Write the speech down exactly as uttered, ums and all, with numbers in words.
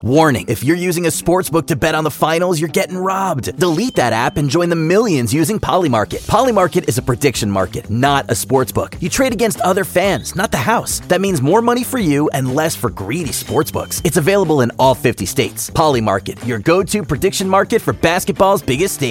Warning, if you're using a sportsbook to bet on the finals, you're getting robbed. Delete that app and join the millions using Polymarket. Polymarket is a prediction market, not a sportsbook. You trade against other fans, not the house. That means more money for you and less for greedy sportsbooks. It's available in all fifty states. Polymarket, your go-to prediction market for basketball's biggest stage.